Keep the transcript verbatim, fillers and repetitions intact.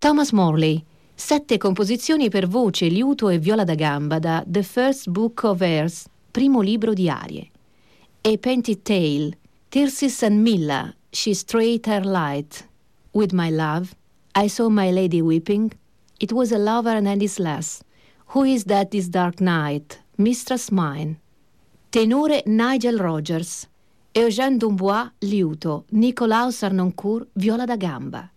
Thomas Morley, sette composizioni per voce, liuto e viola da gamba da The First Book of Airs, primo libro di arie. A Painted Tale, Tircis and Milla, She Straight Her Light. With My Love, I Saw My Lady Weeping, It Was a Lover and His Lass, Who Is That This Dark Night, Mistress Mine. Tenore Nigel Rogers, Eugène Dumbois, liuto, Nicolaus Arnoncourt, viola da gamba.